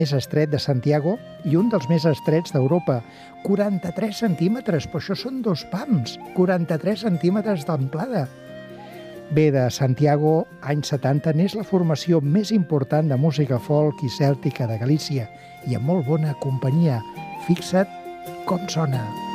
més estret de Santiago i un dels més estrets d'Europa. 43 centímetres, però això són 2 pams. 43 centímetres d'amplada. Ve de Santiago, anys 70, n'és la formació més important de música folk i cèltica de Galícia i amb molt bona companyia. Fixa't com sona.